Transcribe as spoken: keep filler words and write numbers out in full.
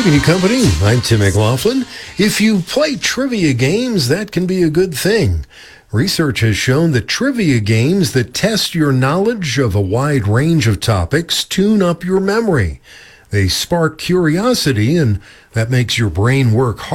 Evening Company. I'm Tim McLaughlin. If you play trivia games, that can be a good thing. Research has shown that trivia games that test your knowledge of a wide range of topics tune up your memory. They spark curiosity, and that makes your brain work harder.